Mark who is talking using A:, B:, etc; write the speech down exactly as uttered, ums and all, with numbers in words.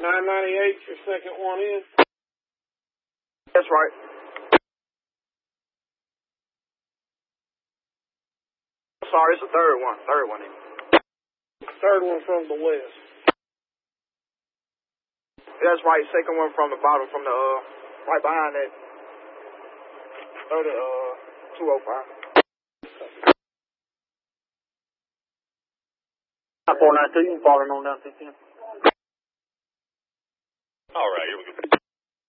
A: nine ninety-eight, your second one in?
B: That's right. Sorry, it's the third one. Third one in.
A: Third one from the west.
B: That's right. Second one from the bottom, from the, uh, right behind that. thirty, uh, two oh five. four nine two, you can follow on down fifteen.
C: All right, here we go.